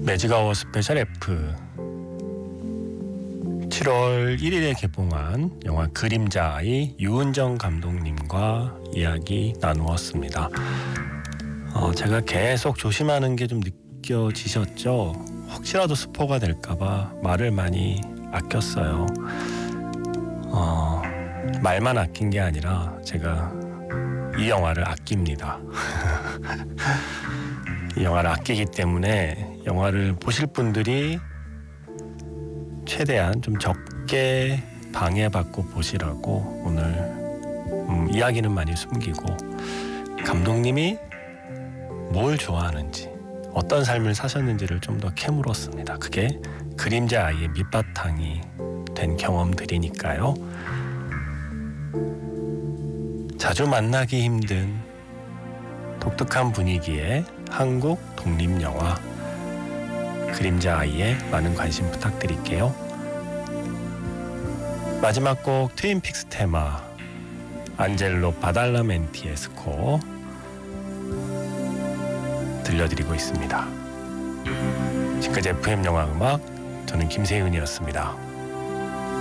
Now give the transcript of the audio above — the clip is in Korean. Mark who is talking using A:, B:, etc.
A: 매직아워 스페셜 F 7월 1일에 개봉한 영화 그림자아이 유은정 감독님과 이야기 나누었습니다. 제가 계속 조심하는 게 좀 느껴지셨죠? 혹시라도 스포가 될까봐 말을 많이 아꼈어요. 말만 아낀 게 아니라 제가 이 영화를 아낍니다. 이 영화를 아끼기 때문에 영화를 보실 분들이 최대한 좀 적게 방해받고 보시라고 오늘 이야기는 많이 숨기고 감독님이 뭘 좋아하는지 어떤 삶을 사셨는지를 좀 더 캐물었습니다. 그게 그림자 아이의 밑바탕이 된 경험들이니까요. 자주 만나기 힘든 독특한 분위기의 한국 독립영화 그림자 아이에 많은 관심 부탁드릴게요. 마지막 곡 트윈픽스 테마 안젤로 바달라멘티의 스코어 들려드리고 있습니다. 지금까지 FM 영화 음악 저는 김세윤이었습니다.